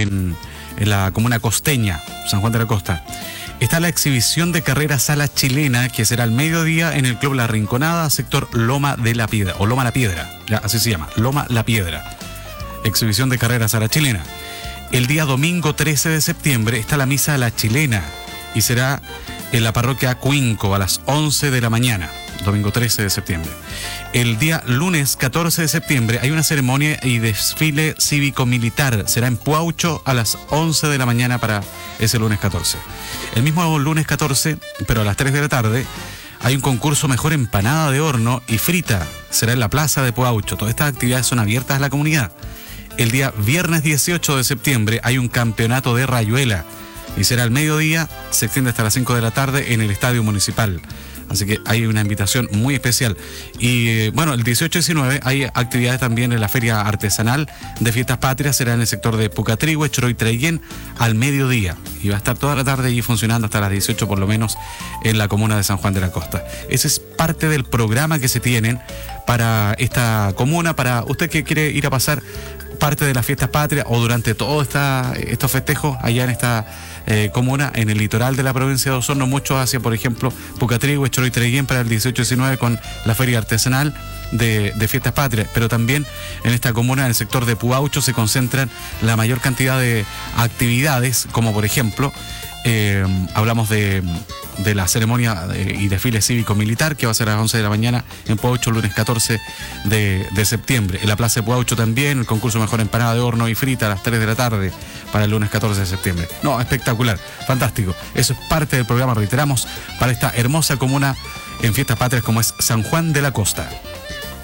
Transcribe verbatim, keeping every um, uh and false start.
en, en la comuna costeña, San Juan de la Costa, está la exhibición de carrera Sala Chilena, que será al mediodía en el Club La Rinconada, sector Loma de la Piedra, o Loma La Piedra, ya así se llama, Loma La Piedra. Exhibición de carrera Sala Chilena. El día domingo trece de septiembre está la misa a la chilena y será en la parroquia Cuinco a las once de la mañana, domingo trece de septiembre. El día lunes catorce de septiembre hay una ceremonia y desfile cívico-militar. Será en Puaucho a las once de la mañana para ese lunes catorce. El mismo lunes catorce, pero a las tres de la tarde, hay un concurso Mejor Empanada de Horno y Frita. Será en la plaza de Puaucho. Todas estas actividades son abiertas a la comunidad. El día viernes dieciocho de septiembre hay un campeonato de rayuela y será al mediodía, se extiende hasta las cinco de la tarde en el Estadio Municipal. Así que hay una invitación muy especial. Y bueno, el dieciocho y diecinueve hay actividades también en la Feria Artesanal de Fiestas Patrias. Será en el sector de Pucatrihue, Choroy Traiguén, al mediodía. Y va a estar toda la tarde allí funcionando hasta las dieciocho por lo menos en la comuna de San Juan de la Costa. Ese es parte del programa que se tienen para esta comuna, para usted que quiere ir a pasar parte de las Fiestas Patrias o durante todos estos festejos allá en esta eh, comuna, en el litoral de la provincia de Osorno, muchos hacia, por ejemplo, Pucatrihue, Choroy Traiguén para el dieciocho y diecinueve con la feria artesanal de, de Fiestas Patrias, pero también en esta comuna, en el sector de Puaucho, se concentran la mayor cantidad de actividades, como por ejemplo, eh, hablamos de, de la ceremonia de, y desfile cívico-militar, que va a ser a las once de la mañana en Puaucho, lunes catorce de, de septiembre. En la plaza de Puaucho también, el concurso Mejor Empanada de Horno y Frita a las tres de la tarde para el lunes catorce de septiembre. No, espectacular, fantástico. Eso es parte del programa, reiteramos, para esta hermosa comuna en Fiestas Patrias como es San Juan de la Costa.